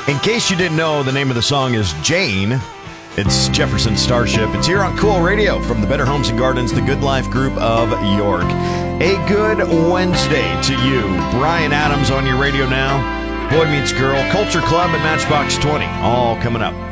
In case you didn't know, the name of the song is Jane. It's Jefferson Starship. It's here on Cool Radio from the Better Homes and Gardens, the Good Life Group of York. A good Wednesday to you. Brian Adams on your radio now. Boy Meets Girl, Culture Club, and Matchbox 20. All coming up.